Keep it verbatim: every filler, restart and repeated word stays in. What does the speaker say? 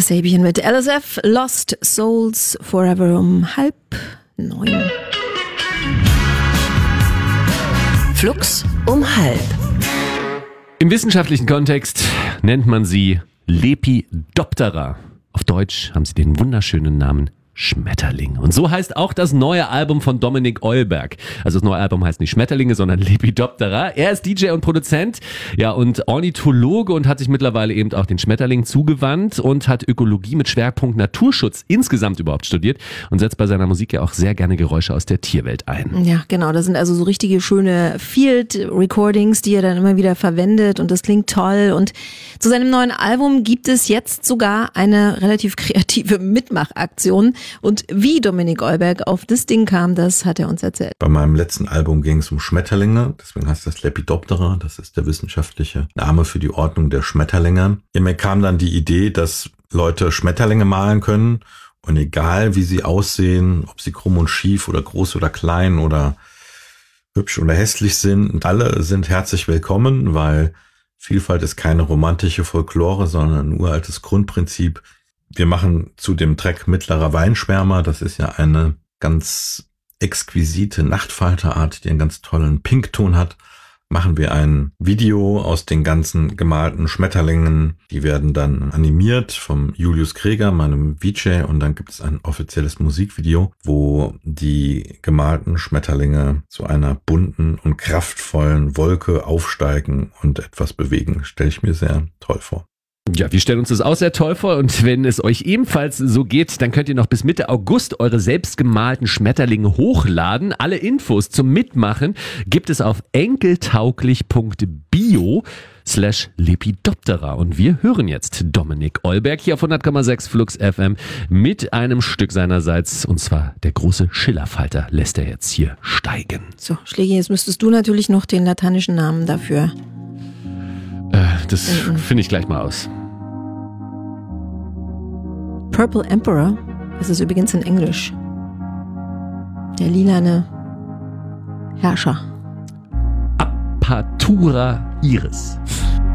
Kasabian mit L S F, Lost Souls Forever um halb neun. Flux um halb. Im wissenschaftlichen Kontext nennt man sie Lepidoptera. Auf Deutsch haben sie den wunderschönen Namen Schmetterling. Und so heißt auch das neue Album von Dominik Eulberg. Also das neue Album heißt nicht Schmetterlinge, sondern Lepidoptera. Er ist D J und Produzent, ja, und Ornithologe und hat sich mittlerweile eben auch den Schmetterlingen zugewandt und hat Ökologie mit Schwerpunkt Naturschutz insgesamt überhaupt studiert und setzt bei seiner Musik ja auch sehr gerne Geräusche aus der Tierwelt ein. Ja, genau. Das sind also so richtige schöne Field-Recordings, die er dann immer wieder verwendet und das klingt toll. Und zu seinem neuen Album gibt es jetzt sogar eine relativ kreative Mitmachaktion. Und wie Dominik Eulberg auf das Ding kam, das hat er uns erzählt. Bei meinem letzten Album ging es um Schmetterlinge, deswegen heißt das Lepidoptera, das ist der wissenschaftliche Name für die Ordnung der Schmetterlinge. Ja, mir kam dann die Idee, dass Leute Schmetterlinge malen können und egal wie sie aussehen, ob sie krumm und schief oder groß oder klein oder hübsch oder hässlich sind, alle sind herzlich willkommen, weil Vielfalt ist keine romantische Folklore, sondern ein uraltes Grundprinzip. Wir machen zu dem Track Mittlerer Weinschwärmer, das ist ja eine ganz exquisite Nachtfalterart, die einen ganz tollen Pinkton hat, machen wir ein Video aus den ganzen gemalten Schmetterlingen. Die werden dann animiert vom Julius Kreger, meinem V J, und dann gibt es ein offizielles Musikvideo, wo die gemalten Schmetterlinge zu einer bunten und kraftvollen Wolke aufsteigen und etwas bewegen. Stelle ich mir sehr toll vor. Ja, wir stellen uns das auch sehr toll vor und wenn es euch ebenfalls so geht, dann könnt ihr noch bis Mitte August eure selbstgemalten Schmetterlinge hochladen. Alle Infos zum Mitmachen gibt es auf enkeltauglich.bio slash Lepidoptera und wir hören jetzt Dominik Eulberg hier auf hundert Komma sechs Flux F M mit einem Stück seinerseits und zwar der große Schillerfalter lässt er jetzt hier steigen. So, Schlägi, jetzt müsstest du natürlich noch den lateinischen Namen dafür. Äh, das finde ich gleich mal aus. Purple Emperor, das ist übrigens in Englisch. Der lilane Herrscher. Apatura iris.